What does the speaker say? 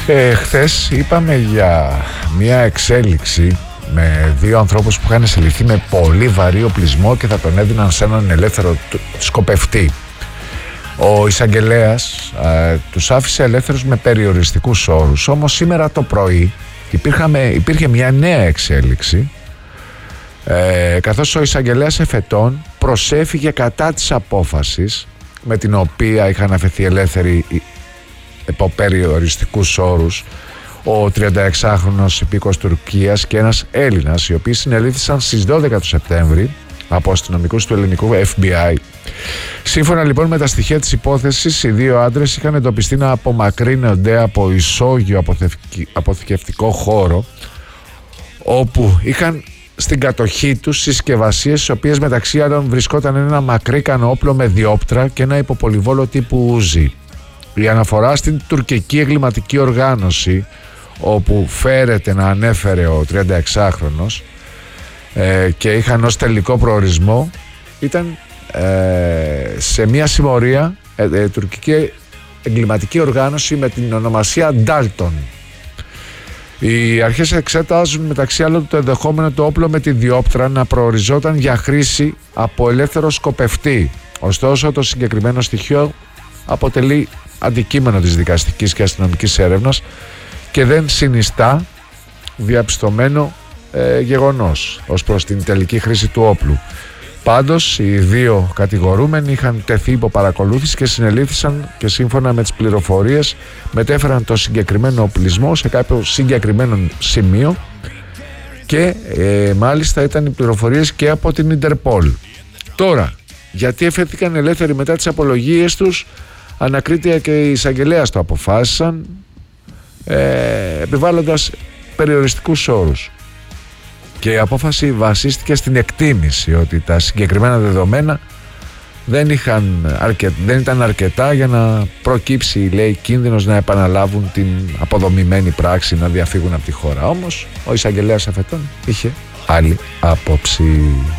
Χθες είπαμε για μια εξέλιξη με δύο ανθρώπους που είχαν συλληφθεί με πολύ βαρύ οπλισμό και θα τον έδιναν σε έναν ελεύθερο σκοπευτή. Ο εισαγγελέας τους άφησε ελεύθερους με περιοριστικούς όρους. Όμως σήμερα το πρωί υπήρχε μια νέα εξέλιξη, καθώς ο εισαγγελέας εφετών προσέφυγε κατά της απόφασης με την οποία είχαν αφαιθεί ελεύθεροι υπό περιοριστικούς όρους ο 36χρονος υπήκοος Τουρκίας και ένας Έλληνας, οι οποίοι συνελήφθησαν στις 12 του Σεπτέμβρη από αστυνομικούς του ελληνικού FBI. Σύμφωνα λοιπόν με τα στοιχεία της υπόθεσης, οι δύο άντρες είχαν εντοπιστεί να απομακρύνονται από ισόγειο αποθηκευτικό χώρο, όπου είχαν στην κατοχή τους συσκευασίες, στις οποίες μεταξύ άλλων βρισκόταν ένα μακρύκανο όπλο με διόπτρα και ένα υποπολιβόλο τύπου Uzi. Η αναφορά στην τουρκική εγκληματική οργάνωση, όπου φέρεται να ανέφερε ο 36χρονος και είχαν ως τελικό προορισμό, ήταν σε μια συμμορία τουρκική εγκληματική οργάνωση με την ονομασία Dalton. Οι αρχές εξετάζουν μεταξύ άλλων το ενδεχόμενο το όπλο με τη διόπτρα να προοριζόταν για χρήση από ελεύθερο σκοπευτή. Ωστόσο το συγκεκριμένο στοιχείο αποτελεί αντικείμενο της δικαστικής και αστυνομικής έρευνας και δεν συνιστά διαπιστωμένο γεγονός ως προς την τελική χρήση του όπλου. Πάντως οι δύο κατηγορούμενοι είχαν τεθεί υπό παρακολούθηση και συνελήφθησαν και σύμφωνα με τις πληροφορίες μετέφεραν το συγκεκριμένο οπλισμό σε κάποιο συγκεκριμένο σημείο και μάλιστα ήταν οι πληροφορίες και από την Ιντερπόλ. Τώρα, γιατί εφέθηκαν ελεύθεροι μετά τις απολογίες τους, ανακρίτεια και οι εισαγγελέας το αποφάσισαν, επιβάλλοντας περιοριστικούς όρους. Και η απόφαση βασίστηκε στην εκτίμηση ότι τα συγκεκριμένα δεδομένα δεν ήταν αρκετά για να προκύψει, λέει, κίνδυνος να επαναλάβουν την αποδομημένη πράξη να διαφύγουν από τη χώρα. Όμως ο εισαγγελέας αφετών είχε άλλη άποψη.